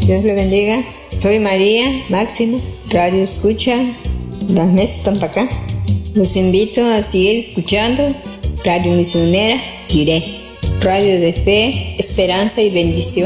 Dios le bendiga. Soy María Máxima, Radio Escucha, las mesas están para acá. Los invito a seguir escuchando Radio Misionera Jiré, radio de fe, esperanza y bendición.